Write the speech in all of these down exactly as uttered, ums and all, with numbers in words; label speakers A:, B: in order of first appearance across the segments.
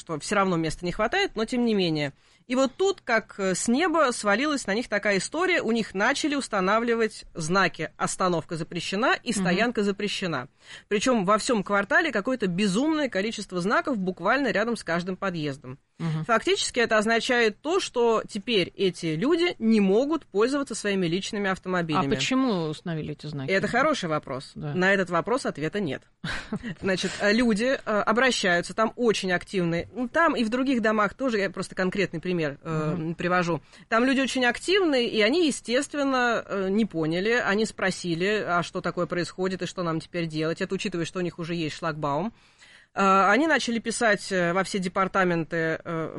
A: что все равно места не хватает, но тем не менее. И вот тут, как с неба, свалилась на них такая история, у них начали устанавливать знаки «остановка запрещена» и «стоянка угу. запрещена». Причем во всем квартале какое-то безумное количество знаков буквально рядом с каждым подъездом. Угу. Фактически это означает то, что теперь эти люди не могут пользоваться своими личными автомобилями.
B: А почему установили эти знаки?
A: Это хороший вопрос. Да. На этот вопрос ответа нет. Значит, люди обращаются, там очень активные. Там и в других домах тоже, я просто конкретный пример угу. привожу. Там люди очень активные, и они, естественно, не поняли. Они спросили, а что такое происходит и что нам теперь делать. Это учитывая, что у них уже есть шлагбаум. Они начали писать во все департаменты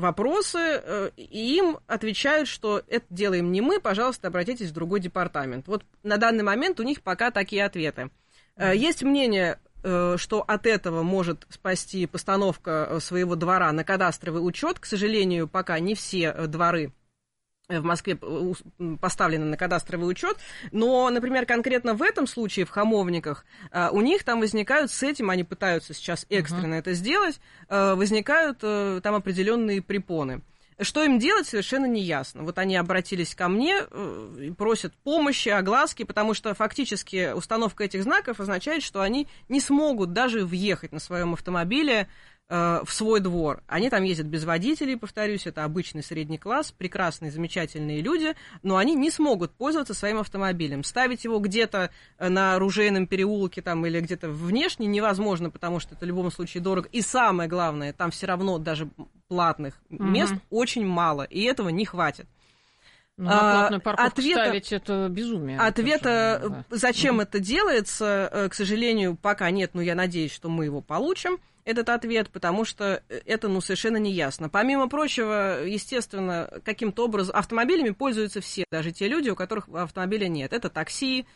A: вопросы, и им отвечают, что это делаем не мы, пожалуйста, обратитесь в другой департамент. Вот на данный момент у них пока такие ответы. Есть мнение, что от этого может спасти постановка своего двора на кадастровый учет. К сожалению, пока не все дворы в Москве поставлены на кадастровый учет, но, например, конкретно в этом случае, в Хамовниках, у них там возникают с этим, они пытаются сейчас экстренно uh-huh. это сделать, возникают там определенные препоны. Что им делать, совершенно неясно. Вот они обратились ко мне и просят помощи, огласки, потому что фактически установка этих знаков означает, что они не смогут даже въехать на своем автомобиле в свой двор. Они там ездят без водителей, повторюсь, это обычный средний класс, прекрасные, замечательные люди, но они не смогут пользоваться своим автомобилем. Ставить его где-то на Оружейном переулке там, или где-то внешне невозможно, потому что это в любом случае дорого. И самое главное, там все равно даже платных угу. мест очень мало, и этого не хватит.
B: Ну, на платную парковку ответа, ставить это безумие.
A: Ответа,
B: это же, да.
A: зачем
B: угу.
A: это делается, к сожалению, пока нет, но я надеюсь, что мы его получим, этот ответ, потому что это, ну, совершенно неясно. Помимо прочего, естественно, каким-то образом автомобилями пользуются все, даже те люди, у которых автомобиля нет. Это такси,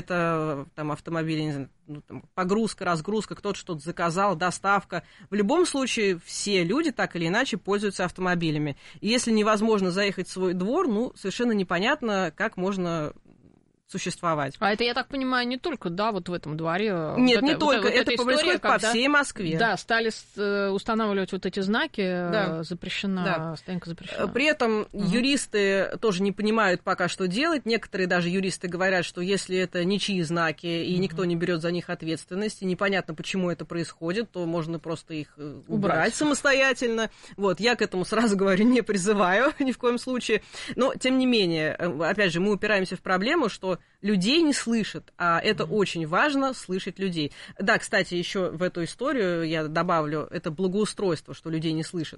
A: это там автомобили, не знаю, ну, там, погрузка, разгрузка, кто-то что-то заказал, доставка. В любом случае, все люди так или иначе пользуются автомобилями. И если невозможно заехать в свой двор, ну, совершенно непонятно, как можно существовать.
B: А это, я так понимаю, не только, да, вот в этом дворе.
A: Нет,
B: вот
A: не
B: это,
A: только.
B: Вот, вот
A: это происходит по
B: когда,
A: всей Москве.
B: Да, стали устанавливать вот эти знаки, да. запрещена,
A: да.
B: стоянка запрещена.
A: При этом угу. юристы тоже не понимают пока, что делать. Некоторые даже юристы говорят, что если это ничьи знаки, и угу. никто не берет за них ответственности, непонятно, почему это происходит, то можно просто их убрать, убрать самостоятельно. Вот, я к этому сразу говорю, не призываю ни в коем случае. Но, тем не менее, опять же, мы упираемся в проблему, что людей не слышат, а это mm-hmm. очень важно, слышать людей. Да, кстати, еще в эту историю я добавлю, это благоустройство, что людей не слышат.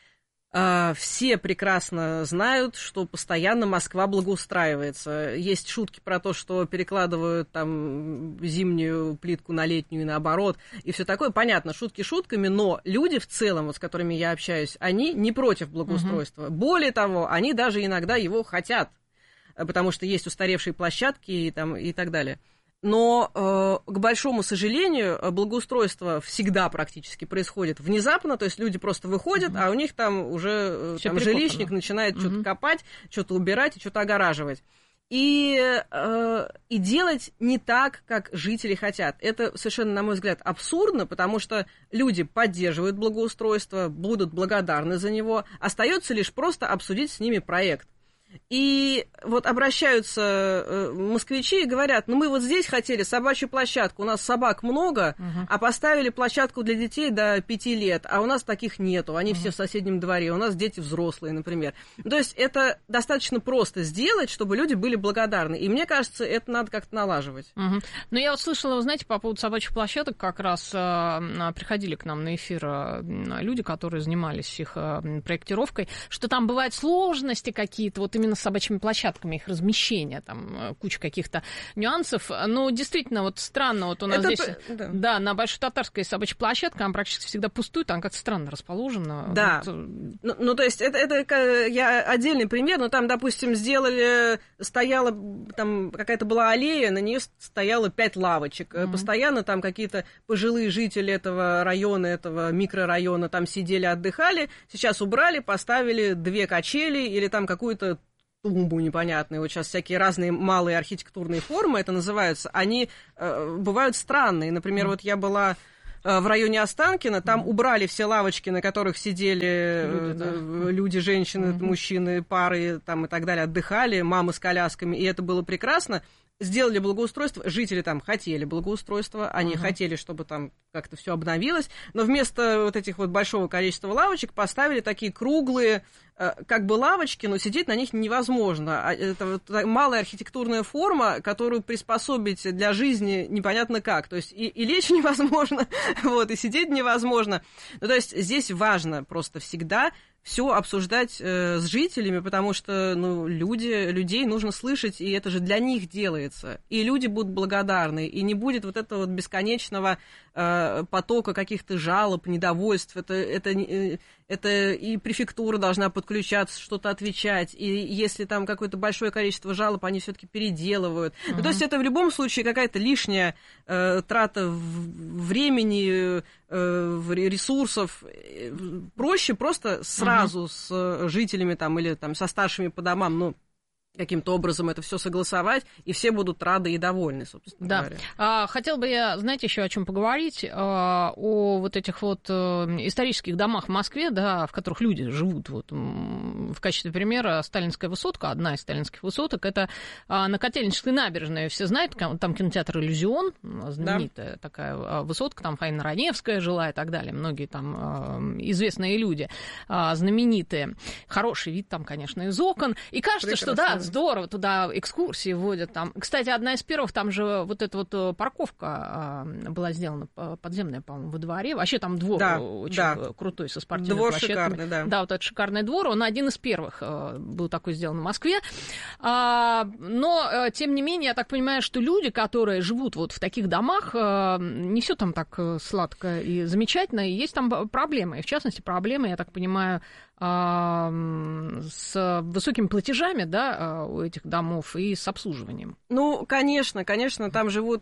A: Все прекрасно знают, что постоянно Москва благоустраивается. Есть шутки про то, что перекладывают там зимнюю плитку на летнюю и наоборот, и все такое. Понятно, шутки шутками, но люди в целом, вот с которыми я общаюсь, они не против благоустройства. Mm-hmm. Более того, они даже иногда его хотят, потому что есть устаревшие площадки и, там, и так далее. Но, э, к большому сожалению, благоустройство всегда практически происходит внезапно, то есть люди просто выходят, mm-hmm. а у них там уже там, жилищник начинает mm-hmm. что-то копать, что-то убирать и что-то огораживать. И, э, и делать не так, как жители хотят. Это совершенно, на мой взгляд, абсурдно, потому что люди поддерживают благоустройство, будут благодарны за него, остается лишь просто обсудить с ними проект. И вот обращаются москвичи и говорят, ну мы вот здесь хотели собачью площадку, у нас собак много, uh-huh. а поставили площадку для детей до пяти лет, а у нас таких нету, они uh-huh. все в соседнем дворе, у нас дети взрослые, например. То есть это достаточно просто сделать, чтобы люди были благодарны, и мне кажется, это надо как-то налаживать.
B: Uh-huh. Ну я вот слышала, вы знаете, по поводу собачьих площадок, как раз э, приходили к нам на эфир э, люди, которые занимались их э, проектировкой, что там бывают сложности какие-то, вот именно с собачьими площадками, их размещение, там куча каких-то нюансов. Но действительно, вот странно, вот у нас это, здесь, да. да, на Большой Татарской собачья площадка, она практически всегда пустует, она как-то странно расположена.
A: Да, вот. ну, ну, то есть это, это я отдельный пример, но там, допустим, сделали, стояла, там какая-то была аллея, на нее стояло пять лавочек. Mm-hmm. Постоянно там какие-то пожилые жители этого района, этого микрорайона там сидели, отдыхали, сейчас убрали, поставили две качели или там какую-то тумбу непонятную, вот сейчас всякие разные малые архитектурные формы это называются, они э, бывают странные. Например, mm. вот я была в районе Останкино, там mm-hmm. убрали все лавочки, на которых сидели люди, да. люди женщины, mm-hmm. мужчины, пары там, и так далее, отдыхали, мамы с колясками, и это было прекрасно. Сделали благоустройство, жители там хотели благоустройства, они uh-huh. хотели, чтобы там как-то все обновилось, но вместо вот этих вот большого количества лавочек поставили такие круглые, как бы лавочки, но сидеть на них невозможно. Это вот малая архитектурная форма, которую приспособить для жизни непонятно как. То есть и, и лечь невозможно, вот, и сидеть невозможно. Ну, то есть здесь важно просто всегда все обсуждать э, с жителями, потому что ну, люди, людей нужно слышать, и это же для них делается. И люди будут благодарны, и не будет вот этого вот бесконечного э, потока каких-то жалоб, недовольств. Это, это, э, это и префектура должна подключаться, что-то отвечать. И если там какое-то большое количество жалоб, они все-таки переделывают. Uh-huh. Ну, то есть это в любом случае какая-то лишняя э, трата времени, э, ресурсов. Проще просто сразу сразу с жителями там, или там, со старшими по домам, ну, каким-то образом это все согласовать, и все будут рады и довольны, собственно
B: да.
A: говоря.
B: А, хотел бы я, знаете, еще о чем поговорить, а, о вот этих вот исторических домах в Москве, да, в которых люди живут. Вот, в качестве примера Сталинская высотка, одна из сталинских высоток, это а, на Котельнической набережной, все знают, там кинотеатр «Иллюзион», знаменитая да. такая высотка, там Фаина Раневская жила и так далее, многие там а, известные люди, а, знаменитые. Хороший вид там, конечно, из окон, и кажется, прекрасно. Что да, здорово, туда экскурсии водят. Там. Кстати, одна из первых, там же вот эта вот парковка была сделана подземная, по-моему, во дворе. Вообще там двор да, очень да. крутой, со спортивными
A: двор
B: площадками.
A: Шикарный, да.
B: Да, вот этот шикарный двор, он один из первых был такой сделан в Москве. Но, тем не менее, я так понимаю, что люди, которые живут вот в таких домах, не все там так сладко и замечательно, и есть там проблемы. И, в частности, проблемы, я так понимаю, с высокими платежами, да, у этих домов и с обслуживанием.
A: Ну, конечно, конечно, там живут,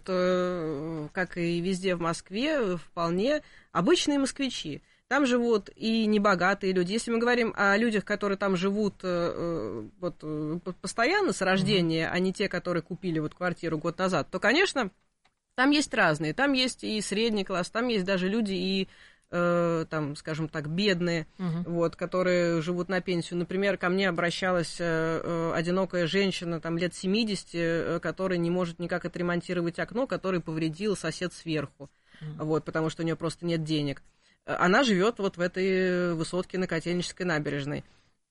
A: как и везде в Москве, вполне обычные москвичи. Там живут и небогатые люди. Если мы говорим о людях, которые там живут вот, постоянно с рождения, mm-hmm. а не те, которые купили вот квартиру год назад, то, конечно, там есть разные. Там есть и средний класс, там есть даже люди и там, скажем так, бедные, uh-huh. вот, которые живут на пенсию. Например, ко мне обращалась э, одинокая женщина, там, лет семидесяти, э, которая не может никак отремонтировать окно, которое повредил сосед сверху, uh-huh. вот, потому что у нее просто нет денег. Она живет вот в этой высотке на Котельнической набережной.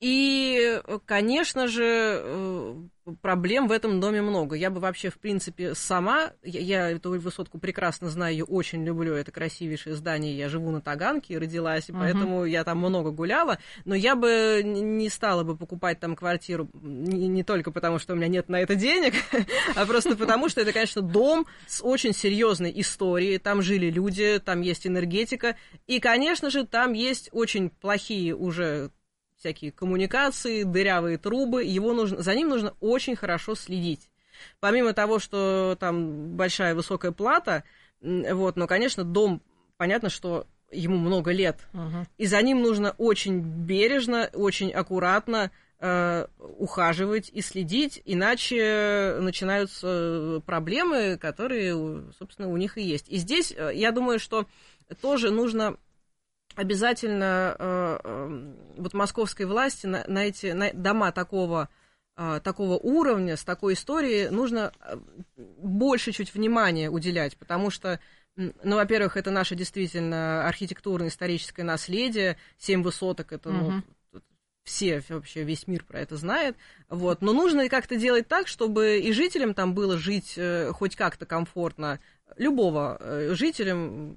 A: И, конечно же, проблем в этом доме много. Я бы вообще, в принципе, сама, я, я эту высотку прекрасно знаю, ее очень люблю, это красивейшее здание, я живу на Таганке, родилась, и uh-huh. поэтому я там много гуляла, но я бы не стала бы покупать там квартиру не, не только потому, что у меня нет на это денег, а просто потому, что это, конечно, дом с очень серьезной историей, там жили люди, там есть энергетика, и, конечно же, там есть очень плохие уже всякие коммуникации, дырявые трубы, его нужно, за ним нужно очень хорошо следить. Помимо того, что там большая высокая плата, вот, но, конечно, дом, понятно, что ему много лет, uh-huh. и за ним нужно очень бережно, очень аккуратно э, ухаживать и следить, иначе начинаются проблемы, которые, собственно, у них и есть. И здесь, я думаю, что тоже нужно обязательно э, э, вот московской власти на, на эти на дома такого, э, такого уровня, с такой историей нужно больше чуть внимания уделять, потому что, ну, во-первых, это наше действительно архитектурно-историческое наследие, семь высоток, это, ну, uh-huh. все, вообще весь мир про это знает, вот, но нужно как-то делать так, чтобы и жителям там было жить э, хоть как-то комфортно, любого э, жителям,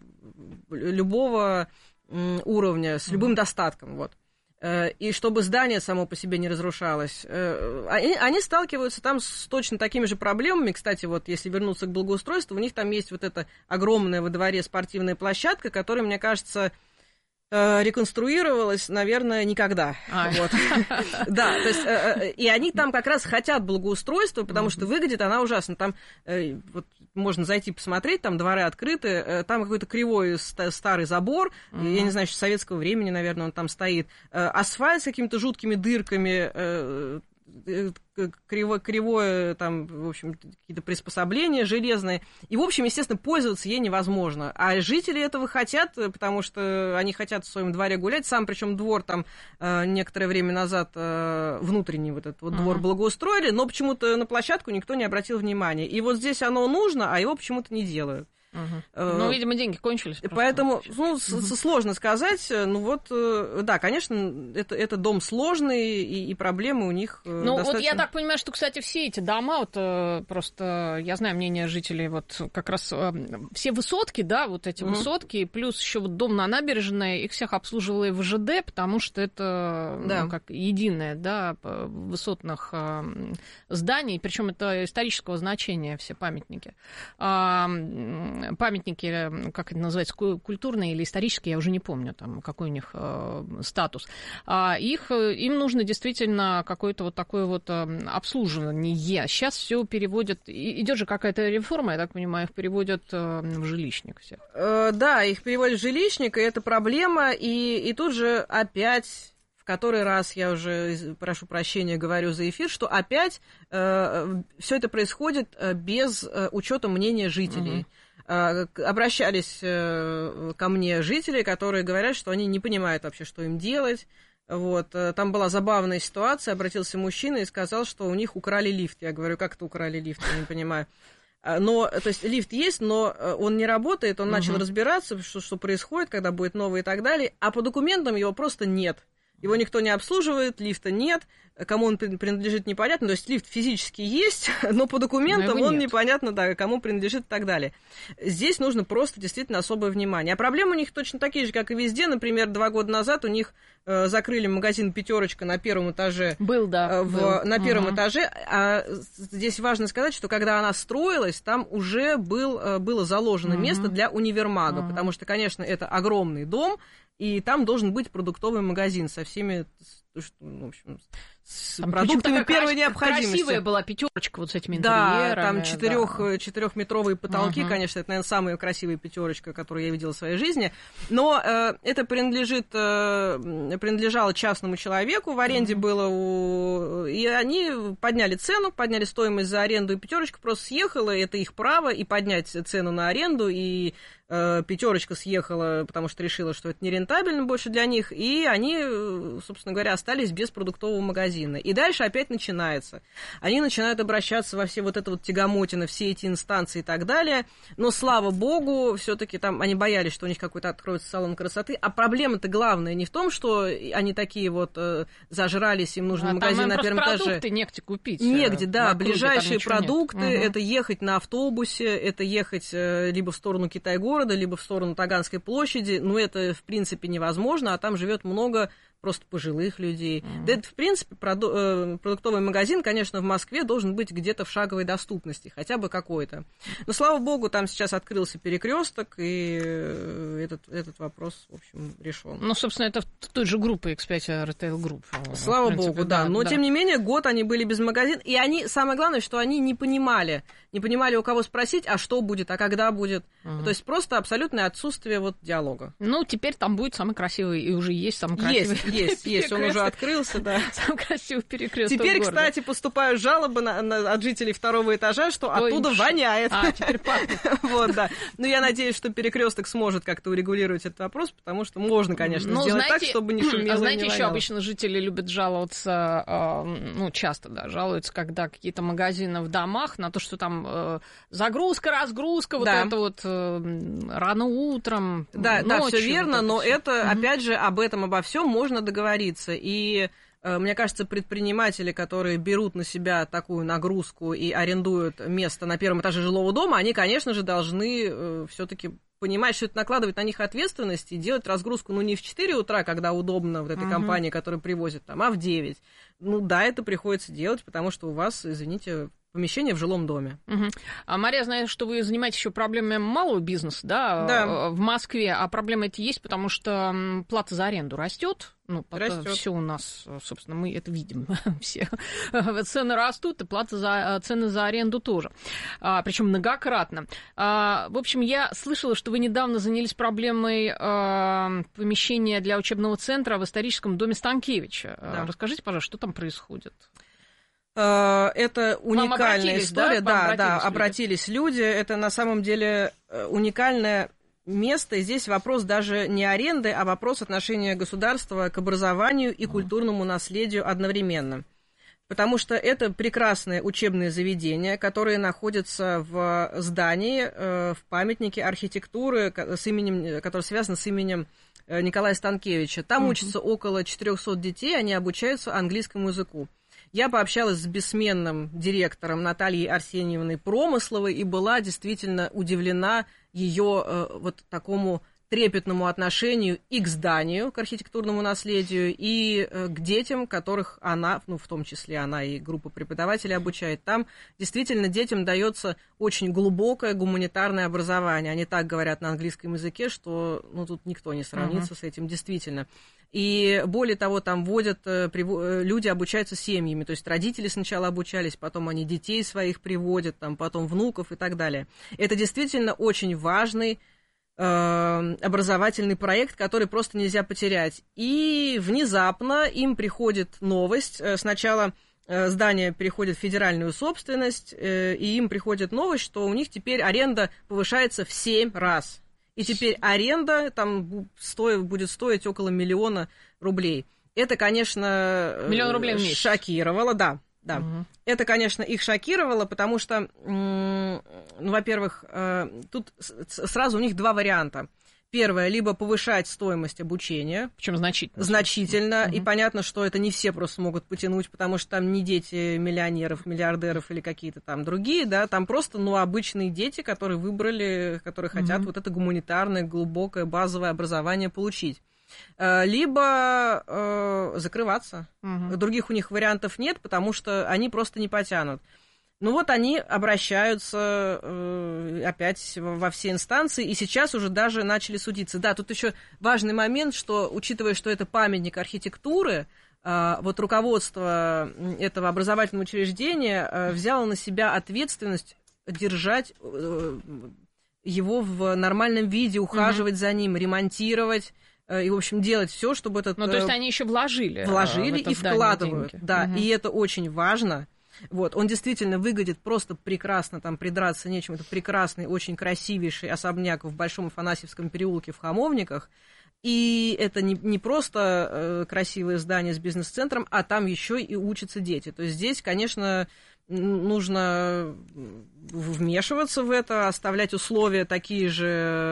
A: любого уровня, с любым mm-hmm. достатком, вот. И чтобы здание само по себе не разрушалось. Они, они сталкиваются там с точно такими же проблемами. Кстати, вот если вернуться к благоустройству, у них там есть вот эта огромная во дворе спортивная площадка, которая, мне кажется, реконструировалась, наверное, никогда. Вот. Да, то есть, и они там как раз хотят благоустройства, потому что выглядит она ужасно. Там вот, можно зайти посмотреть, там дворы открыты, там какой-то кривой старый забор, я не знаю, еще с советского времени, наверное, он там стоит, асфальт с какими-то жуткими дырками, криво, кривое, там, в общем, какие-то приспособления железные. И, в общем, естественно, пользоваться ей невозможно. А жители этого хотят, потому что они хотят в своем дворе гулять. Сам, причем двор там некоторое время назад, внутренний вот этот вот uh-huh. двор благоустроили, но почему-то на площадку никто не обратил внимания. И вот здесь оно нужно, а его почему-то не делают.
B: Угу. Ну, видимо, деньги кончились.
A: Поэтому ну, угу. сложно сказать. Ну вот, да, конечно, это, это дом сложный, и, и проблемы у них
B: Ну,
A: достаточно...
B: вот я так понимаю, что, кстати, все эти дома, вот просто, я знаю мнение жителей, вот как раз все высотки, да, вот эти угу. высотки, плюс еще вот дом на набережной, их всех обслуживала в ж дэ, потому что это да. ну, как единое, да, высотных зданий, причем это исторического значения все памятники. Памятники, как это называется, культурные или исторические, я уже не помню, там, какой у них э, статус. А их, им нужно действительно какое-то вот такое вот обслуживание. Сейчас все переводят, идет же какая-то реформа, я так понимаю, их переводят э, в жилищник всех.
A: Э, да, их переводят в жилищник, и это проблема, и, и тут же опять... В который раз я уже, прошу прощения, говорю за эфир, что опять э, все это происходит без э, учета мнения жителей. Uh-huh. Э, обращались э, ко мне жители, которые говорят, что они не понимают вообще, что им делать. Вот. Там была забавная ситуация, обратился мужчина и сказал, что у них украли лифт. Я говорю, как это украли лифт, я не понимаю. Но, то есть лифт есть, но он не работает, он uh-huh. начал разбираться, что, что происходит, когда будет новый и так далее, а по документам его просто нет. Его никто не обслуживает, лифта нет, кому он принадлежит, непонятно. То есть лифт физически есть, но по документам но он нет. непонятно, да, кому принадлежит и так далее. Здесь нужно просто действительно особое внимание. А проблемы у них точно такие же, как и везде. Например, два года назад у них э, закрыли магазин «Пятерочка» на первом этаже.
B: Был, да.
A: Э, в,
B: был.
A: На первом
B: угу.
A: этаже. А здесь важно сказать, что когда она строилась, там уже был, было заложено угу. место для универмага, угу. потому что, конечно, это огромный дом, и там должен быть продуктовый магазин со всеми, в общем, с там продуктами первой необходимости.
B: Красивая была пятерочка вот с этими интерьерами.
A: Да, там четырех,
B: да.
A: четырехметровые потолки, uh-huh. конечно, это, наверное, самая красивая пятерочка, которую я видела в своей жизни. Но э, это принадлежит, э, принадлежало частному человеку, в аренде uh-huh. было у... И они подняли цену, подняли стоимость за аренду, и пятерочка просто съехала, это их право, и поднять цену на аренду, и э, пятерочка съехала, потому что решила, что это нерентабельно больше для них, и они, собственно говоря, остались без продуктового магазина. И дальше опять начинается. Они начинают обращаться во все вот это вот тягомотины, все эти инстанции и так далее. Но, слава богу, все-таки там они боялись, что у них какой-то откроется салон красоты. А проблема-то главная не в том, что они такие вот э, зажрались, им нужен а магазин на первом этаже.
B: Продукты негде купить.
A: Негде, да.
B: Округе,
A: ближайшие продукты,
B: угу.
A: это ехать на автобусе, это ехать э, либо в сторону Китай-города, либо в сторону Таганской площади. Ну, это, в принципе, невозможно, а там живет много просто пожилых людей. Mm-hmm. Да это, в принципе, проду- э, продуктовый магазин, конечно, в Москве должен быть где-то в шаговой доступности, хотя бы какой-то. Но, слава богу, там сейчас открылся перекресток, и этот, этот вопрос, в общем, решен.
B: Ну, собственно, это той же группы икс пять Retail Group.
A: Слава принципе, богу, да. да. Но, да. тем не менее, год они были без магазина, и они, самое главное, что они не понимали, не понимали, у кого спросить, а что будет, а когда будет. Mm-hmm. То есть просто абсолютное отсутствие вот диалога.
B: Ну, теперь там будет самый красивый, и уже есть самый красивый.
A: Есть. Есть, есть, он уже открылся, да.
B: Самый красивый перекресток
A: Теперь,
B: города.
A: Кстати, поступают жалобы на, на, от жителей второго этажа, что Ой, оттуда ш... воняет.
B: А, теперь пахнет.
A: Вот, да. Ну, я надеюсь, что перекресток сможет как-то урегулировать этот вопрос, потому что можно, конечно, ну, сделать знаете, так, чтобы не шумело.
B: А знаете,
A: не
B: еще обычно жители любят жаловаться, ну, часто, да, жалуются, когда какие-то магазины в домах на то, что там загрузка, разгрузка, вот
A: да.
B: это вот рано утром,
A: да,
B: ночью.
A: Да, все верно,
B: вот это
A: но
B: всё.
A: это,
B: угу.
A: опять же, об этом, обо всем можно договориться. И мне кажется, предприниматели, которые берут на себя такую нагрузку и арендуют место на первом этаже жилого дома, они, конечно же, должны все-таки понимать, что это накладывает на них ответственность и делать разгрузку, ну, не в четыре утра, когда удобно вот этой uh-huh. компании, которая привозит там, а в девять. Ну, да, это приходится делать, потому что у вас, извините, помещение в жилом доме.
B: Угу. А, Мария, знаю, что вы занимаетесь еще проблемами малого бизнеса, да,
A: да.
B: в Москве, а проблемы эти есть, потому что плата за аренду растет. Ну, все у нас, собственно, мы это видим все. Цены растут, и плата за, цены за аренду тоже. А, причем многократно. А, в общем, я слышала, что вы недавно занялись проблемой а, помещения для учебного центра в историческом доме Станкевича. Да. Расскажите, пожалуйста, что там происходит?
A: Это уникальная история.
B: Да,
A: да, да,
B: люди.
A: обратились люди. Это на самом деле уникальное место. И здесь вопрос даже не аренды, а вопрос отношения государства к образованию и культурному наследию одновременно. Потому что это прекрасное учебное заведение, которое находится в здании, в памятнике архитектуры, с именем, которое связано с именем Николая Станкевича. Там uh-huh. учатся около четырехсот детей, они обучаются английскому языку. Я пообщалась с бессменным директором Натальей Арсеньевной Промысловой и была действительно удивлена ее э, вот такому трепетному отношению и к зданию, к архитектурному наследию, и э, к детям, которых она, ну, в том числе она и группа преподавателей обучает. Там действительно детям дается очень глубокое гуманитарное образование. Они так говорят на английском языке, что ну, тут никто не сравнится uh-huh. с этим, действительно. И более того, там водят, люди обучаются семьями, то есть родители сначала обучались, потом они детей своих приводят, там, потом внуков и так далее. Это действительно очень важный э, образовательный проект, который просто нельзя потерять. И внезапно им приходит новость, сначала здание переходит в федеральную собственность, и им приходит новость, что у них теперь аренда повышается в семь раз. И теперь аренда там стоит, будет стоить около миллиона рублей. Это, конечно,
B: Миллион рублей в месяц.
A: Шокировало, да. Да.
B: Угу.
A: Это, конечно, их шокировало, потому что, ну, во-первых, тут сразу у них два варианта. Первое, либо повышать стоимость обучения.
B: Причем значительно.
A: Значительно.
B: Угу.
A: И понятно, что это не все просто могут потянуть, потому что там не дети миллионеров, миллиардеров или какие-то там другие, да, там просто, ну, обычные дети, которые выбрали, которые хотят угу. вот это гуманитарное, глубокое, базовое образование получить. Либо э, закрываться. Угу. Других у них вариантов нет, потому что они просто не потянут. Ну вот они обращаются э, опять во все инстанции, и сейчас уже даже начали судиться. Да, тут еще важный момент, что, учитывая, что это памятник архитектуры, э, вот руководство этого образовательного учреждения э, взяло на себя ответственность держать э, его в нормальном виде, ухаживать mm-hmm. за ним, ремонтировать. И, в общем, делать все, чтобы этот...
B: Ну, то есть они еще вложили.
A: Вложили и вкладывают.
B: Деньги.
A: Да,
B: угу.
A: и это очень важно. Вот, он действительно выглядит просто прекрасно, там придраться нечем. Это прекрасный, очень красивейший особняк в Большом Афанасьевском переулке в Хамовниках. И это не, не просто э, красивое здание с бизнес-центром, а там еще и учатся дети. То есть здесь, конечно, нужно вмешиваться в это, оставлять условия такие же,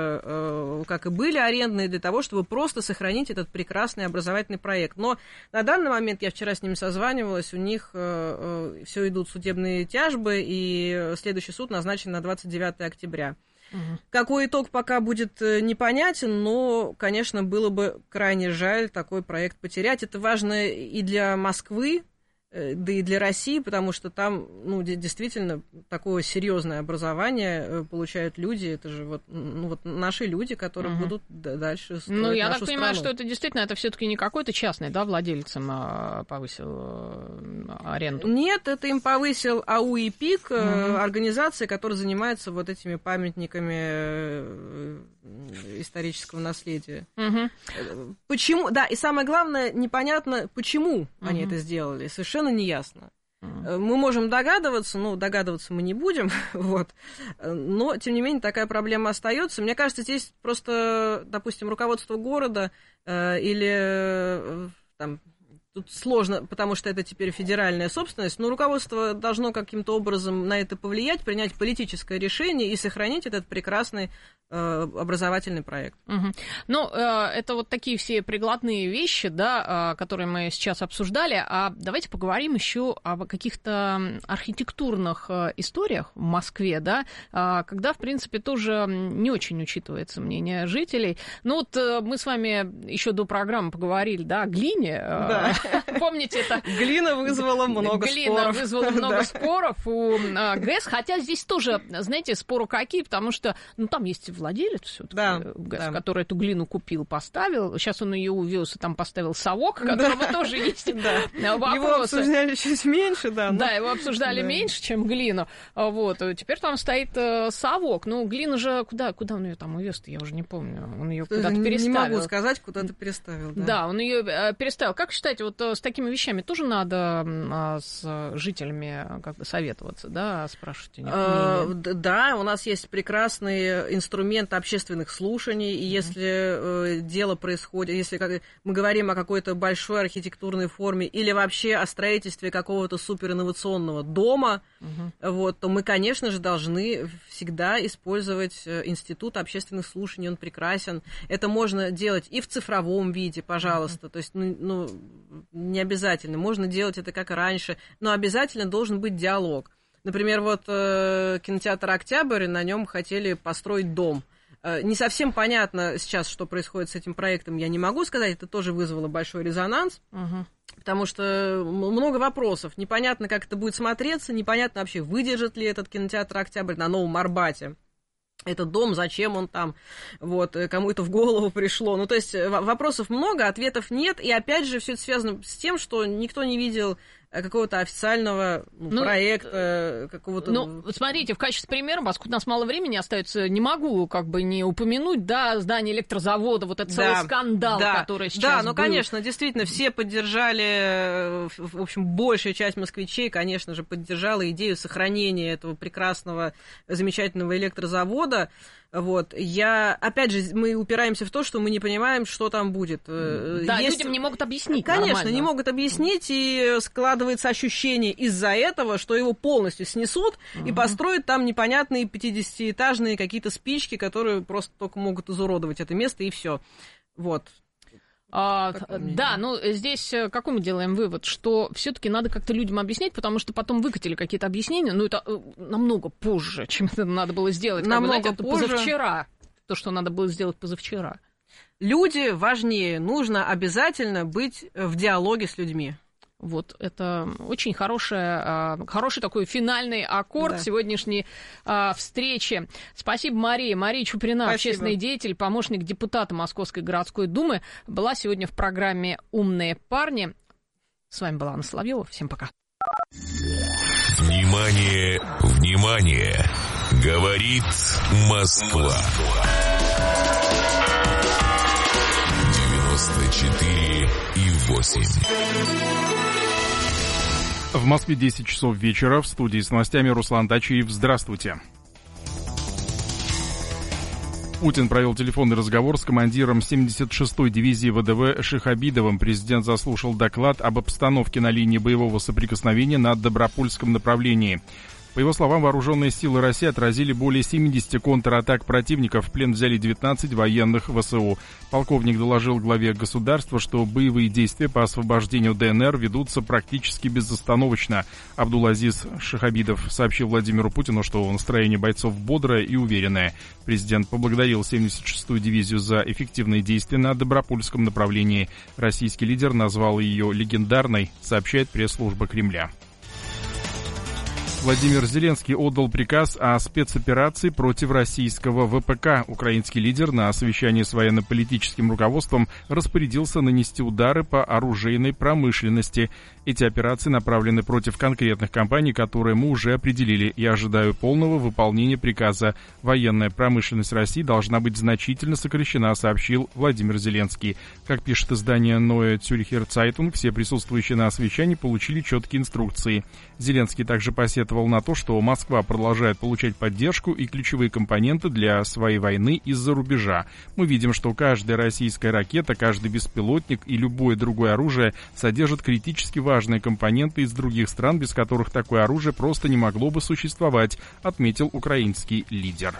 A: э, как и были, арендные, для того, чтобы просто сохранить этот прекрасный образовательный проект. Но на данный момент, я вчера с ними созванивалась, у них э, э, все идут судебные тяжбы, и следующий суд назначен на двадцать девятое октября. Угу. Какой итог пока будет непонятен, но, конечно, было бы крайне жаль такой проект потерять. Это важно и для Москвы, да и для России, потому что там, ну, действительно такое серьезное образование получают люди. Это же вот, ну, вот наши люди, которые угу. будут дальше строить
B: Ну, я
A: нашу
B: так понимаю,
A: страну.
B: что это действительно, это все-таки не какой-то частный, да, владелец им повысил аренду?
A: Нет, это им повысил АУИПИК, угу. организация, которая занимается вот этими памятниками исторического наследия. Угу. Почему? Да, и самое главное, непонятно, почему угу. они это сделали. Совершенно неясно. Mm. Мы можем догадываться, но догадываться мы не будем, вот. Но, тем не менее, такая проблема остается. Мне кажется, здесь просто, допустим, руководство города э, или э, там, тут сложно, потому что это теперь федеральная собственность, но руководство должно каким-то образом на это повлиять, принять политическое решение и сохранить этот прекрасный э, образовательный проект.
B: Угу. Ну, э, это вот такие все прикладные вещи, да, э, которые мы сейчас обсуждали. А давайте поговорим еще об каких-то архитектурных э, историях в Москве, да, э, когда, в принципе, тоже не очень учитывается мнение жителей. Ну, вот э, мы с вами еще до программы поговорили, да, о глине. Э,
A: да.
B: Помните это?
A: Глина вызвала много
B: Глина
A: споров.
B: Глина вызвала много да. споров у а, ГЭС, хотя здесь тоже, знаете, споры какие, потому что, ну, там есть владелец все-таки
A: да,
B: ГЭС,
A: да. который
B: эту глину купил, поставил. Сейчас он ее увез и там поставил совок, которого да. тоже есть вопросы.
A: Его обсуждали чуть меньше, да.
B: Да, его обсуждали меньше, чем глину. Вот. Теперь там стоит совок. Ну, глина же, куда, куда он ее там увез-то, я уже не помню. Он ее куда-то переставил.
A: Не могу сказать, куда-то переставил.
B: Да, он ее переставил. Как считаете, вот вот с такими вещами тоже надо а, с жителями как бы советоваться, да, спрашивать у них мнение?
A: Да, у нас есть прекрасный инструмент общественных слушаний, и если mm-hmm. дело происходит, если как, мы говорим о какой-то большой архитектурной форме или вообще о строительстве какого-то суперинновационного дома, mm-hmm. вот, то мы, конечно же, должны всегда использовать институт общественных слушаний, он прекрасен. Это можно делать и в цифровом виде, пожалуйста, mm-hmm. то есть, ну, ну, не обязательно, можно делать это как и раньше, но обязательно должен быть диалог. Например, вот э, кинотеатр «Октябрь», на нем хотели построить дом. Э, не совсем понятно сейчас, что происходит с этим проектом, я не могу сказать, это тоже вызвало большой резонанс, uh-huh. потому что много вопросов, непонятно, как это будет смотреться, непонятно вообще, выдержит ли этот кинотеатр «Октябрь» на Новом Арбате. Этот дом, зачем он там, вот, кому это в голову пришло. Ну, то есть вопросов много, ответов нет, и опять же все это связано с тем, что никто не видел какого-то официального ну, ну, проекта, какого-то...
B: Ну, смотрите, в качестве примера, поскольку у нас мало времени остается, не могу как бы не упомянуть, да, здание электрозавода, вот этот да, целый скандал,
A: да,
B: который сейчас
A: Да, ну,
B: был.
A: конечно, действительно, все поддержали, в общем, большая часть москвичей, конечно же, поддержала идею сохранения этого прекрасного, замечательного электрозавода. Вот, я, опять же, мы упираемся в то, что мы не понимаем, что там будет.
B: Да, Есть... людям не могут объяснить.
A: Конечно,
B: нормально.
A: не могут объяснить, и складывается ощущение из-за этого, что его полностью снесут uh-huh. и построят там непонятные пятидесятиэтажные какие-то спички, которые просто только могут изуродовать это место, и все. Вот.
B: А, да, ну здесь какой мы делаем вывод, что все-таки надо как-то людям объяснять, потому что потом выкатили какие-то объяснения, но это намного позже, чем это надо было сделать.
A: Намного
B: как бы,
A: позже.
B: знаете, позавчера, то, что надо было сделать позавчера.
A: Люди важнее, нужно обязательно быть в диалоге с людьми.
B: Вот, это очень хорошая, хороший такой финальный аккорд да. сегодняшней а, встречи. Спасибо, Мария. Мария Чуприна, Спасибо. Общественный деятель, помощник депутата Московской городской думы, была сегодня в программе «Умные парни». С вами была Анна Соловьева. Всем пока.
C: Внимание, внимание! Говорит Москва. девяносто четыре и восемь.
D: В Москве десять часов вечера. В студии с новостями Руслан Тачиев. Здравствуйте. Путин провел телефонный разговор с командиром семьдесят шестой дивизии ВДВ Шихабидовым. Президент заслушал доклад об обстановке на линии боевого соприкосновения на Добропольском направлении. По его словам, вооруженные силы России отразили более семидесяти контратак противников, в плен взяли девятнадцать военных ВСУ. Полковник доложил главе государства, что боевые действия по освобождению ДНР ведутся практически безостановочно. Абдул-Азиз Шихабидов сообщил Владимиру Путину, что настроение бойцов бодрое и уверенное. Президент поблагодарил семьдесят шестую дивизию за эффективные действия на Добропольском направлении. Российский лидер назвал ее легендарной, сообщает пресс-служба Кремля. Владимир Зеленский отдал приказ о спецоперации против российского ВПК. Украинский лидер на совещании с военно-политическим руководством распорядился нанести удары по оружейной промышленности. Эти операции направлены против конкретных компаний, которые мы уже определили. Я ожидаю полного выполнения приказа. Военная промышленность России должна быть значительно сокращена, сообщил Владимир Зеленский. Как пишет издание Neue Zürcher Zeitung, все присутствующие на совещании получили четкие инструкции. Зеленский также посетовал на то, что Москва продолжает получать поддержку и ключевые компоненты для своей войны из-за рубежа. Мы видим, что каждая российская ракета, каждый беспилотник и любое другое оружие содержат критически важные компоненты из других стран, без которых такое оружие просто не могло бы существовать, отметил украинский лидер.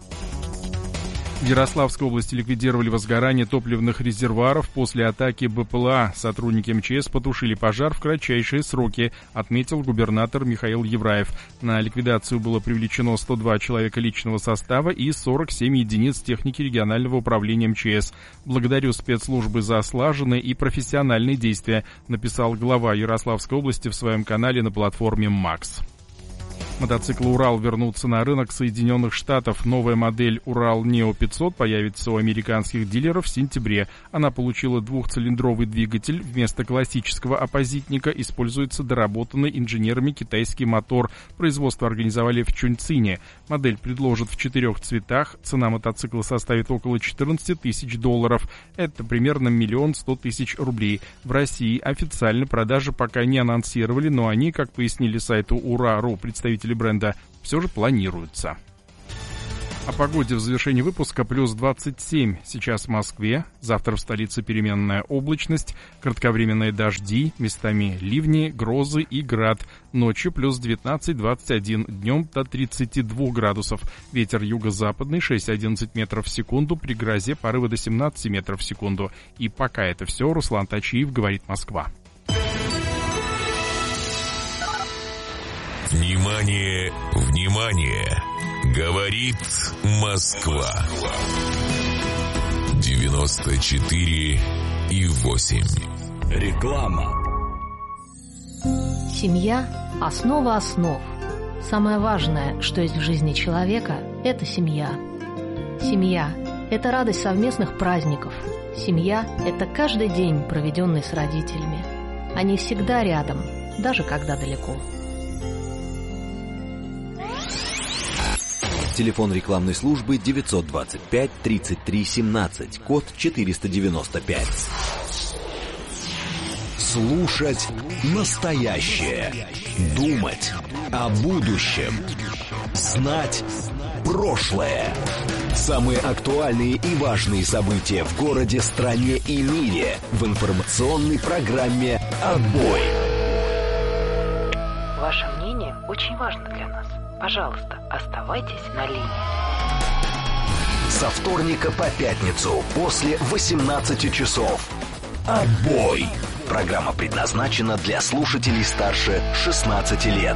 D: В Ярославской области ликвидировали возгорание топливных резервуаров после атаки БПЛА. Сотрудники МЧС потушили пожар в кратчайшие сроки, отметил губернатор Михаил Евраев. На ликвидацию было привлечено сто два человека личного состава и сорок семь единиц техники регионального управления МЧС. Благодарю спецслужбы за слаженные и профессиональные действия, написал глава Ярославской области в своем канале на платформе Макс. Мотоциклы «Урал» вернутся на рынок Соединенных Штатов. Новая модель «Урал Нео пятьсот» появится у американских дилеров в сентябре. Она получила двухцилиндровый двигатель. Вместо классического оппозитника используется доработанный инженерами китайский мотор. Производство организовали в Чунцине. Модель предложат в четырех цветах. Цена мотоцикла составит около четырнадцать тысяч долларов. Это примерно миллион сто тысяч рублей. В России официально продажи пока не анонсировали, но они, как пояснили сайту ура точка ру представители бренда, все же планируются. О погоде в завершении выпуска. Плюс двадцать семь сейчас в Москве. Завтра в столице переменная облачность, кратковременные дожди, местами ливни, грозы и град. Ночью плюс девятнадцать двадцать один, днем до тридцати двух градусов. Ветер юго-западный шесть-одиннадцать метров в секунду, при грозе порывы до семнадцати метров в секунду. И пока это все. Руслан Тачиев, говорит Москва.
C: Внимание, внимание! Говорит Москва. девяносто четыре и восемь. Реклама.
E: Семья – основа основ. Самое важное, что есть в жизни человека – это семья. Семья – это радость совместных праздников. Семья – это каждый день, проведенный с родителями. Они всегда рядом, даже когда далеко.
F: Телефон рекламной службы девятьсот двадцать пять тридцать три семнадцать, код четыреста девяносто пять. Слушать настоящее. Думать о будущем. Знать прошлое. Самые актуальные и важные события в городе, стране и мире в информационной программе «Отбой».
G: Ваше мнение очень важно для нас. Пожалуйста, оставайтесь на линии.
F: Со вторника по пятницу после восемнадцати часов. Отбой. Программа предназначена для слушателей старше шестнадцати лет.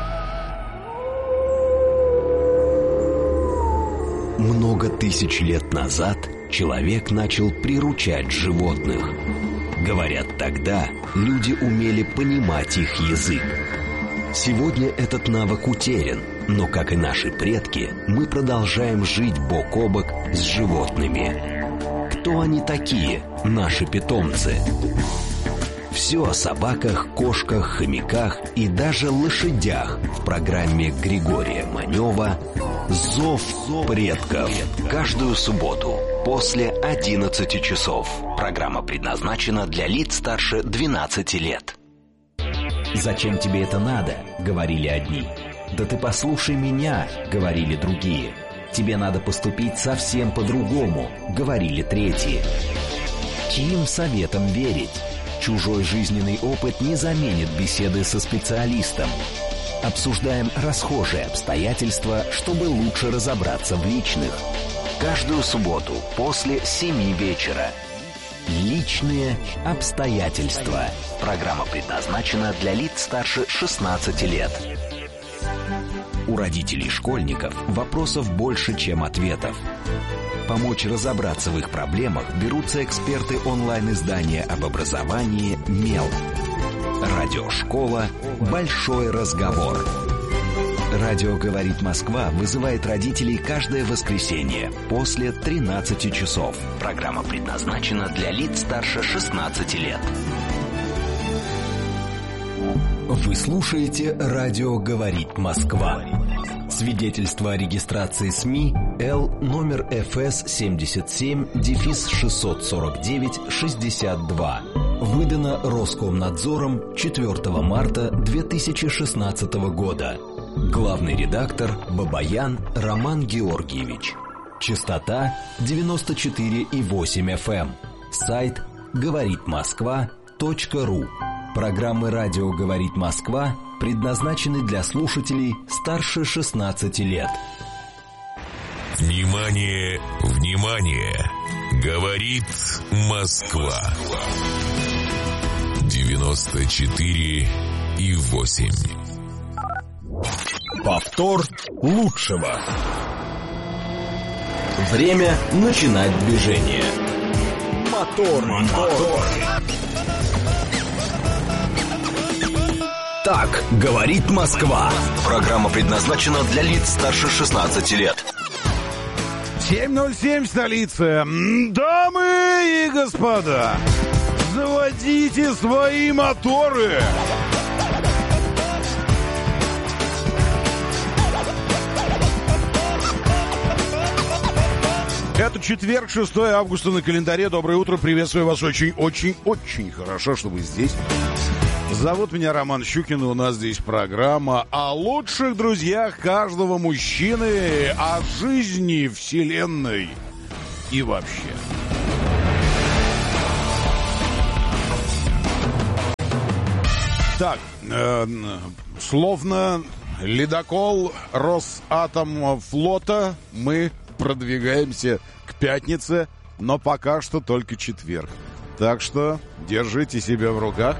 F: Много тысяч лет назад человек начал приручать животных. Говорят, тогда люди умели понимать их язык. Сегодня этот навык утерян, но, как и наши предки, мы продолжаем жить бок о бок с животными. Кто они такие, наши питомцы? Все о собаках, кошках, хомяках и даже лошадях в программе Григория Манева «Зов предков». Каждую субботу после одиннадцати часов. Программа предназначена для лиц старше двенадцати лет. «Зачем тебе это надо?» — говорили одни. «Да ты послушай меня», — говорили другие. «Тебе надо поступить совсем по-другому», — говорили третьи. Чьим советам верить? Чужой жизненный опыт не заменит беседы со специалистом. Обсуждаем расхожие обстоятельства, чтобы лучше разобраться в личных. Каждую субботу после семи вечера. Личные обстоятельства. Программа предназначена для лиц старше шестнадцати лет. У родителей школьников вопросов больше, чем ответов. Помочь разобраться в их проблемах берутся эксперты онлайн-издания об образовании «Мел». Радиошкола «Большой разговор». Радио «Говорит Москва» вызывает родителей каждое воскресенье после тринадцати часов. Программа предназначена для лиц старше шестнадцати лет. Вы слушаете «Радио «Говорит Москва». Свидетельство о регистрации СМИ Л номер эф эс семьдесят семь шестьсот сорок девять шестьдесят два. Выдано Роскомнадзором четвёртого марта две тысячи шестнадцатого года. Главный редактор Бабаян Роман Георгиевич. Частота девяносто четыре и восемь эф эм. Сайт говорит москва точка ру. Программы «Радио говорит Москва» предназначены для слушателей старше шестнадцати лет.
C: Внимание, внимание! Говорит Москва. девяносто четыре и восемь.
F: Повтор лучшего. Время начинать движение. Мотор, мотор. Так говорит Москва. Программа предназначена для лиц старше шестнадцати лет.
H: семь ноль семь, столица. Дамы и господа, заводите свои моторы. Это четверг, шестое августа на календаре. Доброе утро, приветствую вас очень-очень-очень хорошо, что вы здесь. Зовут меня Роман Щукин, и у нас здесь программа о лучших друзьях каждого мужчины, о жизни, вселенной и вообще. Так, э, словно ледокол Росатомфлота мы продвигаемся к пятнице, но пока что только четверг. Так что держите себя в руках.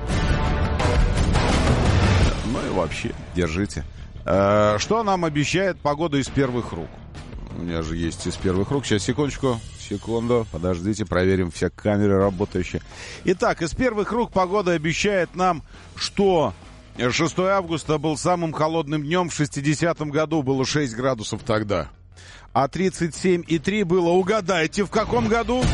H: Ну и вообще, держите. Э, что нам обещает погода из первых рук? У меня же есть из первых рук. Сейчас, секундочку, секунду, подождите, проверим все камеры работающие. Итак, из первых рук погода обещает нам, что шестое августа был самым холодным днем. В шестидесятом году было шесть градусов тогда. А тридцать семь и три было, угадайте, в каком году?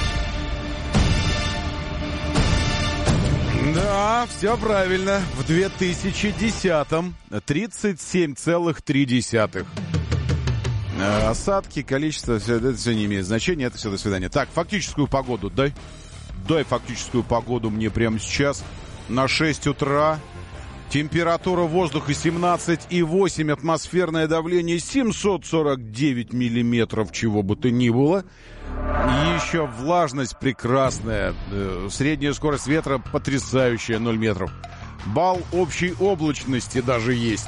H: Да, все правильно, в две тысячи десятом. тридцать семь целых три десятых. Осадки, количество, все, это все не имеет значения, это все, до свидания. Так, фактическую погоду дай. Дай фактическую погоду мне прямо сейчас. На шесть утра. Температура воздуха семнадцать и восемь, атмосферное давление семьсот сорок девять миллиметров, чего бы то ни было. И еще влажность прекрасная, средняя скорость ветра потрясающая, ноль метров. Балл общей облачности даже есть.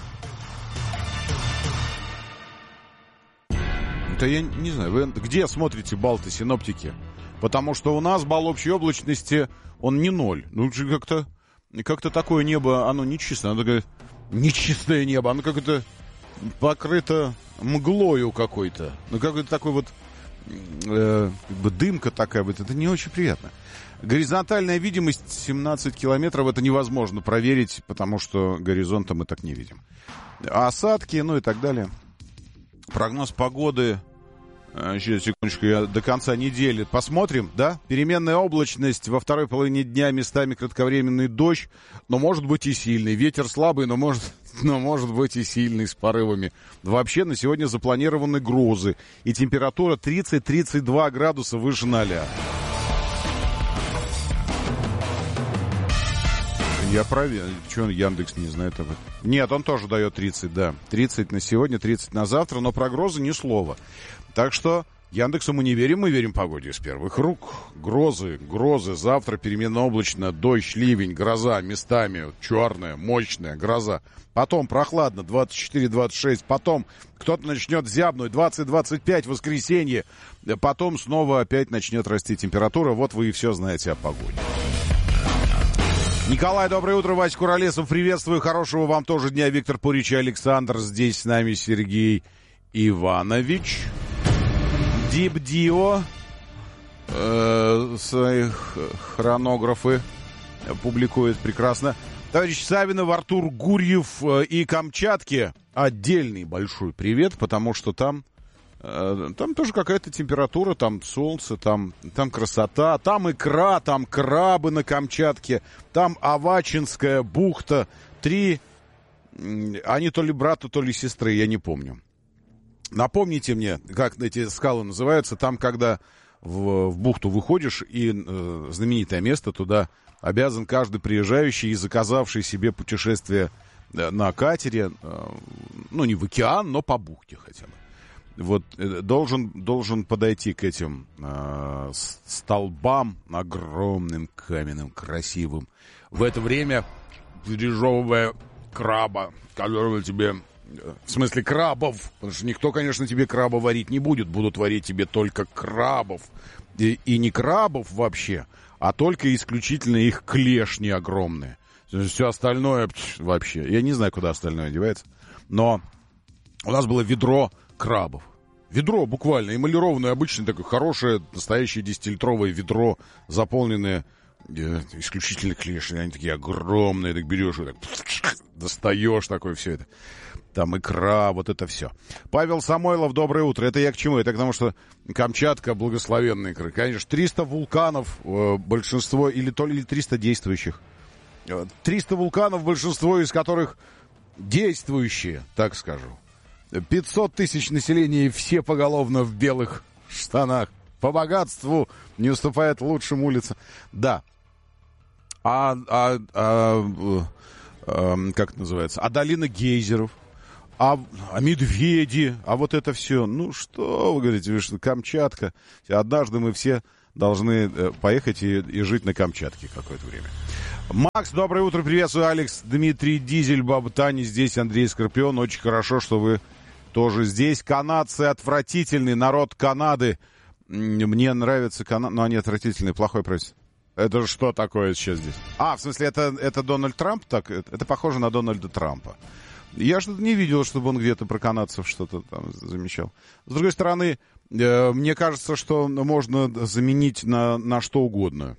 H: Это я не знаю, вы где смотрите балл-то, синоптики? Потому что у нас балл общей облачности, он не ноль. Ну, как-то... И как-то такое небо, оно нечистое, оно такое нечистое небо, оно как-то покрыто мглою какой-то. Ну, какой-то такой вот э, как бы дымка такая вот, это не очень приятно. Горизонтальная видимость семнадцать километров, это невозможно проверить, потому что горизонта мы так не видим. Осадки, ну и так далее. Прогноз погоды... Сейчас, секундочку, я до конца недели посмотрим, да? Переменная облачность, во второй половине дня местами кратковременный дождь, но может быть и сильный. Ветер слабый, но может, но может быть и сильный, с порывами. Вообще на сегодня запланированы грозы, и температура тридцать-тридцать два градуса выше ноля. Я проверю. Чего Яндекс не знает об этом? Нет, он тоже дает тридцать, да. тридцать на сегодня, тридцать на завтра, но прогнозы ни слова. Так что Яндексу мы не верим, мы верим погоде из первых рук. Грозы, грозы, завтра переменно-облачно, дождь, ливень, гроза, местами черная, мощная гроза. Потом прохладно, двадцать четыре двадцать шесть, потом кто-то начнет зябнуть, двадцать двадцать пять, воскресенье. Потом снова опять начнет расти температура. Вот вы и все знаете о погоде. Николай, доброе утро, Вася Куролесов, приветствую, хорошего вам тоже дня, Виктор Пурич и Александр, здесь с нами Сергей Иванович, Дипдио, э, своих хронографы публикует прекрасно, товарищ Савинов, Артур Гурьев э, и Камчатке отдельный большой привет, потому что там Там тоже какая-то температура, там солнце, там, там красота, там икра, там крабы на Камчатке, там Авачинская бухта. Три, они то ли брата, то ли сестры, я не помню. Напомните мне, как эти скалы называются, там, когда в, в бухту выходишь, и э, знаменитое место, туда обязан каждый приезжающий и заказавший себе путешествие на катере, э, ну, не в океан, но по бухте хотя бы. Вот должен, должен подойти к этим э, столбам огромным, каменным, красивым. В это время пережевывая краба, которого тебе... В смысле крабов, потому что никто, конечно, тебе краба варить не будет. Будут варить тебе только крабов. И, и не крабов вообще, а только исключительно их клешни огромные. Все остальное вообще... Я не знаю, куда остальное девается. Но у нас было ведро крабов. Ведро буквально, эмалированное, обычное такое хорошее, настоящее десятилитровое ведро, заполненное исключительно клешни, они такие огромные, так берешь и так достаешь такое все это. Там икра, вот это все. Павел Самойлов, доброе утро. Это я к чему? Это к тому, что Камчатка благословенная икра. Конечно, триста вулканов, большинство, или то ли триста действующих. триста вулканов, большинство из которых действующие, так скажу. пятьсот тысяч населения, и все поголовно в белых штанах. По богатству не уступает лучшим улицам. Да. А, а, а, а как это называется? А долина гейзеров? А, а медведи? А вот это все? Ну, что вы говорите? Вы что, Камчатка? Однажды мы все должны поехать и, и жить на Камчатке какое-то время. Макс, доброе утро, приветствую, Алекс, Дмитрий Дизель, Баба Таня здесь, Андрей Скорпион. Очень хорошо, что вы тоже здесь. Канадцы отвратительный, народ Канады. Мне нравится Канада, но они отвратительные, плохой правительство. Это что такое сейчас здесь? А, в смысле, это, это Дональд Трамп? Так, это, это похоже на Дональда Трампа. Я что-то не видел, чтобы он где-то про канадцев что-то там замечал. С другой стороны, э, мне кажется, что можно заменить на, на что угодно.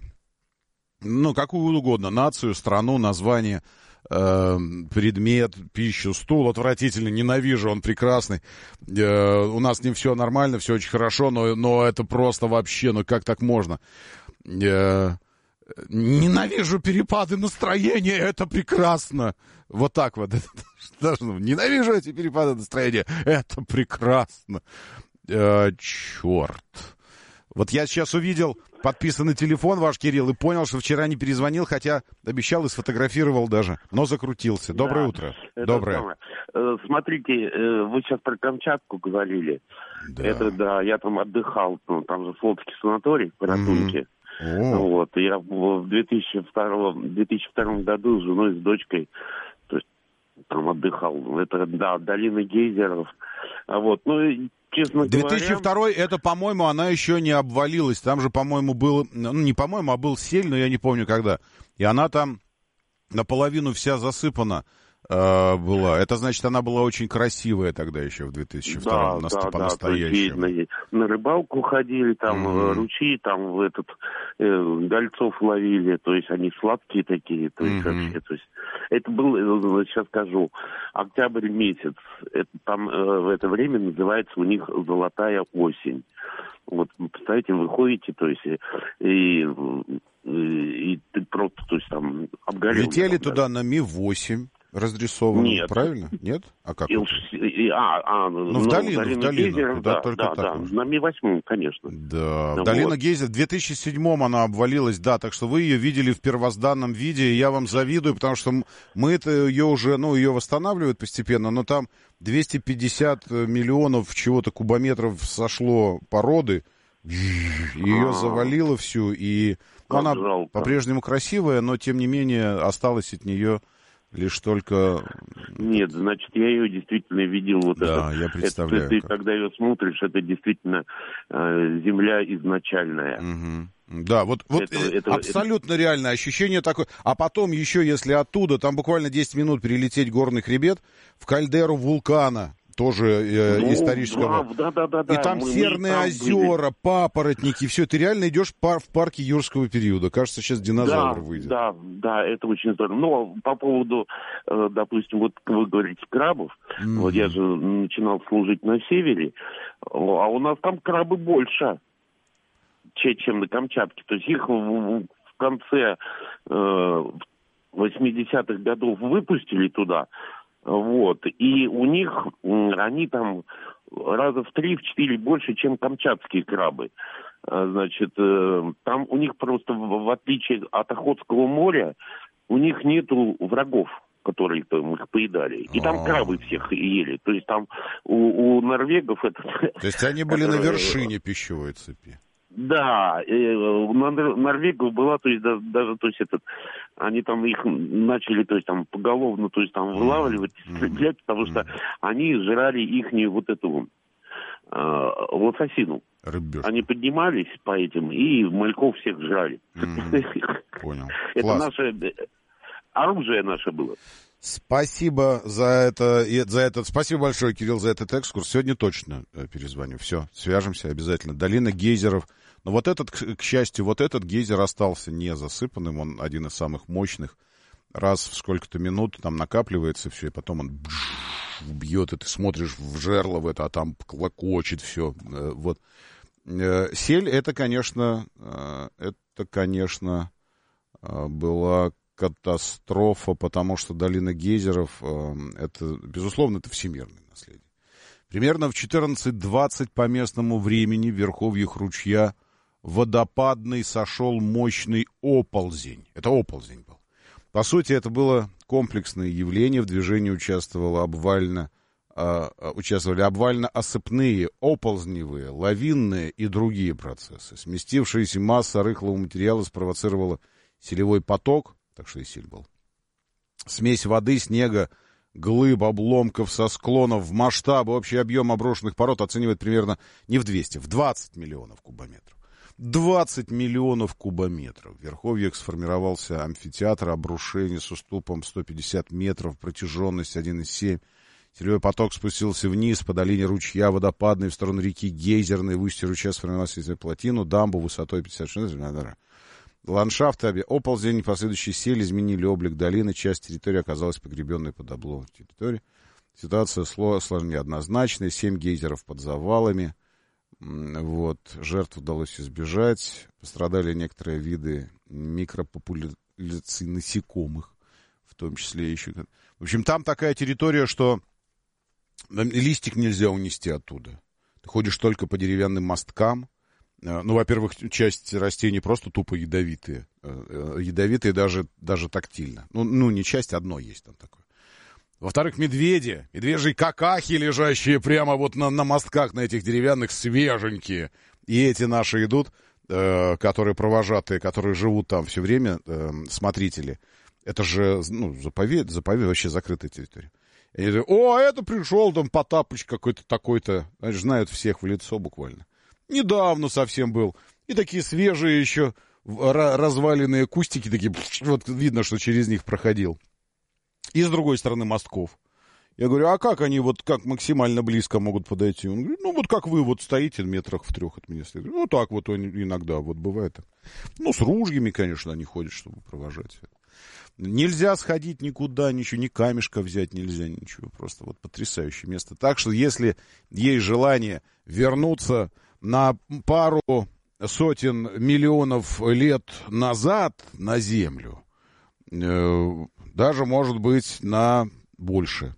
H: Ну, какую угодно. Нацию, страну, название, э, предмет, пищу, стул. Отвратительно, ненавижу, он прекрасный. Э, у нас с ним все нормально, все очень хорошо, но, но это просто вообще, ну как так можно? Э, ненавижу перепады настроения, это прекрасно. Вот так вот. Ненавижу эти перепады настроения, это прекрасно. Э, черт. Вот я сейчас увидел подписанный телефон ваш, Кирилл, и понял, что вчера не перезвонил, хотя обещал и сфотографировал даже, но закрутился. Доброе да, утро. Доброе.
I: Самое. Смотрите, вы сейчас про Камчатку говорили. Да. Это, да, я там отдыхал, ну, там же Флотский санаторий в Ратунке. Mm-hmm. Вот, я в две тысячи втором году с женой, с дочкой, то есть там отдыхал. Это, да, долина гейзеров. А вот, ну, честно
H: две тысячи второй, это, по-моему, она еще не обвалилась. Там же, по-моему, был, ну, не по-моему, а был сель, но я не помню когда. И она там наполовину вся засыпана э, была. Это значит, она была очень красивая тогда еще в две тысячи втором,
I: да,
H: на,
I: да,
H: по-настоящему.
I: Да, на, на рыбалку ходили, там mm-hmm. ручьи, там в этот э, гольцов ловили, то есть они сладкие такие, то есть mm-hmm. вообще, то есть это был, сейчас скажу, октябрь месяц, это, там э, в это время называется у них золотая осень. Вот, представляете, вы ходите, то есть, и, и, и ты просто, то есть, там, обгорел.
H: Летели там, туда да. на Ми восемь разрисованный,
I: Нет.
H: правильно? Нет? А как?
I: И, и, а, а,
H: ну, в долину, в долину.
I: Гейзеров,
H: туда
I: да,
H: только
I: да,
H: так
I: да,
H: можно.
I: на Ми восемь, конечно.
H: Да,
I: вот.
H: долина Гейзер, в две тысячи седьмом она обвалилась, да, так что вы ее видели в первозданном виде, и я вам завидую, потому что мы-то ее уже, ну, ее восстанавливают постепенно, но там двести пятьдесят миллионов чего-то кубометров сошло породы, ее А-а-а. завалило всю, и ну, она жалко. По-прежнему красивая, но, тем не менее, осталось от нее лишь только...
I: Нет, значит, я ее действительно видел. Вот
H: да, это, я представляю.
I: Это, ты, когда ее смотришь, это действительно э, земля изначальная.
H: Угу. Да, вот, вот
I: это,
H: э,
I: это,
H: абсолютно это... реальное ощущение такое. А потом еще, если оттуда, там буквально десять минут перелететь горный хребет в кальдеру вулкана, тоже э, ну, исторического.
I: Да, да, да, да,
H: и там
I: мы,
H: серные
I: мы
H: озера,
I: были.
H: Папоротники, все. Ты реально идешь пар, в парке юрского периода. Кажется, сейчас динозавр
I: да,
H: выйдет.
I: Да, да, это очень здорово. Но по поводу, э, допустим, вот вы говорите крабов, mm-hmm. вот я же начинал служить на севере, а у нас там крабы больше, чем на Камчатке. То есть их в, в конце э, восьмидесятых годов выпустили туда. Вот, и у них, они там раза в три, в четыре больше, чем камчатские крабы. Значит, там у них просто, в отличие от Охотского моря, у них нету врагов, которые там их поедали. И там крабы всех ели. То есть там у, у норвегов это...
H: То есть они были на вершине пищевой цепи.
I: Да, у норвегов была, то есть даже, то есть этот, они там их начали, то есть там поголовно, то есть там вылавливать, стрелять, потому что они жрали ихнюю вот эту э, лососину.
H: Рыбёшка.
I: Они поднимались по этим и мальков всех жрали.
H: Понял.
I: Это наше оружие наше было.
H: Спасибо за это, за этот, спасибо большое, Кирилл, за этот экскурс. Сегодня точно перезвоню. Все, свяжемся обязательно. Долина гейзеров Но вот этот, к счастью, вот этот гейзер остался не засыпанным, он один из самых мощных. Раз в сколько-то минут там накапливается все, и потом он бьет, и ты смотришь в жерло в это, а там клокочет все. Вот. Сель, это, конечно, это, конечно, была катастрофа, потому что долина гейзеров, это, безусловно, это всемирное наследие. Примерно в четырнадцать двадцать по местному времени в верховьях ручья водопадный сошел мощный оползень. Это оползень был. По сути, это было комплексное явление. В движении участвовало обвально, э, участвовали обвально-осыпные, оползневые, лавинные и другие процессы. Сместившаяся масса рыхлого материала спровоцировала селевой поток, так что и сель был. Смесь воды, снега, глыб, обломков со склонов в масштабы. Общий объем оброшенных пород оценивает примерно не в двести, в двадцать миллионов кубометров. двадцать миллионов кубометров. В верховьях сформировался амфитеатр обрушений с уступом сто пятьдесят метров, протяженность один и семь. Селевой поток спустился вниз по долине ручья водопадной в сторону реки Гейзерной. В устье ручья сформировался плотину, дамбу высотой пятьдесят шесть метров. Ландшафты, оползень и последующие сели изменили облик долины. Часть территории оказалась погребенной под обломом территории. Ситуация сложная, неоднозначная. Семь гейзеров под завалами. Вот. Жертв удалось избежать. Пострадали некоторые виды микропопуляций насекомых, в том числе еще. В общем, там такая территория, что листик нельзя унести оттуда. Ты ходишь только по деревянным мосткам. Ну, во-первых, часть растений просто тупо ядовитые. Ядовитые даже, даже тактильно. Ну, ну, не часть, одно есть там такое. Во-вторых, медведи, медвежьи какахи, лежащие прямо вот на, на мостках, на этих деревянных, свеженькие. И эти наши идут, э, которые провожатые, которые живут там все время, э, смотрители. Это же, ну, заповедь, заповедь, вообще закрытая территория. И они говорят, о, это пришел там Потапыч какой-то такой-то. Они же знают всех в лицо буквально. Недавно совсем был. И такие свежие еще разваленные кустики, такие, вот видно, что через них проходил. И с другой стороны мостков. Я говорю, а как они вот как максимально близко могут подойти? Он говорит, ну вот как вы вот стоите метрах в трех от меня. Ну так вот иногда вот бывает. Ну с ружьями, конечно, они ходят, чтобы провожать. Нельзя сходить никуда, ничего, ни камешка взять нельзя, ничего. Просто вот потрясающее место. Так что если есть желание вернуться на пару сотен миллионов лет назад на Землю, э, даже, может быть, на больше,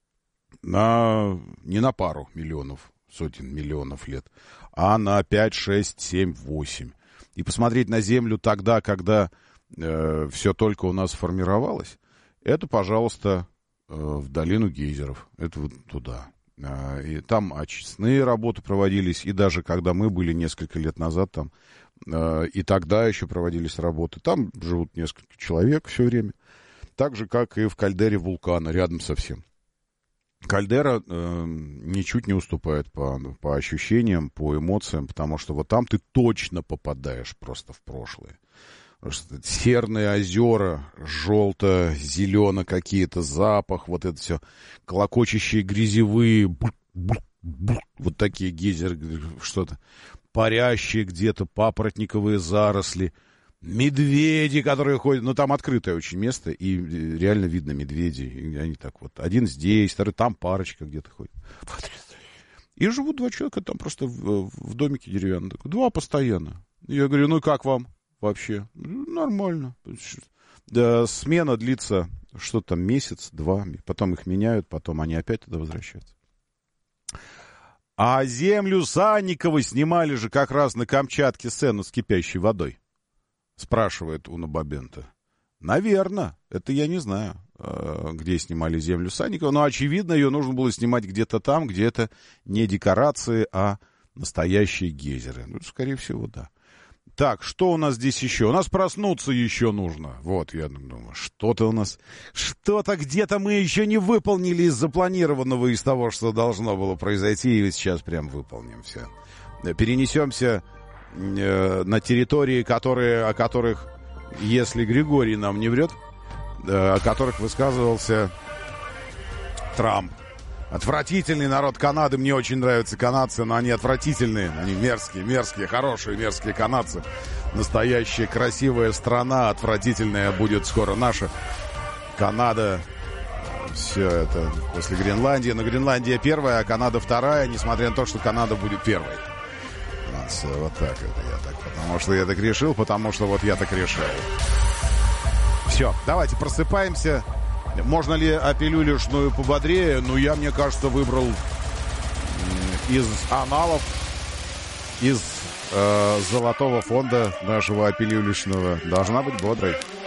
H: на, не на пару миллионов, сотен миллионов лет, а на пять, шесть, семь, восемь. И посмотреть на Землю тогда, когда э, все только у нас формировалось, это, пожалуйста, э, в долину гейзеров, это вот туда. И там очистные работы проводились, и даже когда мы были несколько лет назад там, и тогда еще проводились работы. Там живут несколько человек все время, так же, как и в кальдере вулкана, рядом совсем. Кальдера э, ничуть не уступает по, по ощущениям, по эмоциям, потому что вот там ты точно попадаешь просто в прошлое. Серные озера, желто-зелено какие-то, запах, вот это все, клокочущие грязевые, буль, буль, буль, вот такие гейзеры, что-то, парящие где-то папоротниковые заросли, медведи, которые ходят, ну там открытое очень место, и реально видно медведей, и они так вот, один здесь, второй там, парочка где-то ходит. И живут два человека там просто в, в домике деревянном, два постоянно. Я говорю, ну как вам? Вообще, нормально. Да, смена длится что-то там месяц-два, потом их меняют, потом они опять туда возвращаются. А землю Санниковой снимали же как раз на Камчатке сцену с кипящей водой, спрашивает Уна Бабента. Наверное, это я не знаю, где снимали землю Санникова, но, очевидно, ее нужно было снимать где-то там, где это не декорации, а настоящие гейзеры. Ну, скорее всего, да. Так, что у нас здесь еще? У нас проснуться еще нужно. Вот, я думаю, что-то у нас... Что-то где-то мы еще не выполнили из запланированного, из того, что должно было произойти, и сейчас прям выполним все. Перенесемся э, на территории, которые, о которых, если Григорий нам не врет, э, о которых высказывался Трамп. Отвратительный народ Канады. Мне очень нравятся канадцы, но они отвратительные. Они мерзкие, мерзкие, хорошие, мерзкие канадцы. Настоящая красивая страна. Отвратительная будет скоро наша Канада. Все это после Гренландии. Но Гренландия первая, а Канада вторая, несмотря на то, что Канада будет первой. Вот так это я так. Потому что я так решил, потому что вот я так решил. Все, давайте просыпаемся. Можно ли апелюлишную пободрее? Ну, я, мне кажется, выбрал из аналов, из э, золотого фонда нашего апелюлишного. Должна быть бодрой.